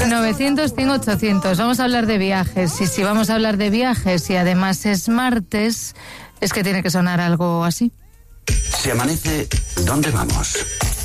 900-100-800. Vamos a hablar de viajes. Y si vamos a hablar de viajes y además es martes, es que tiene que sonar algo así. Si amanece, ¿dónde vamos?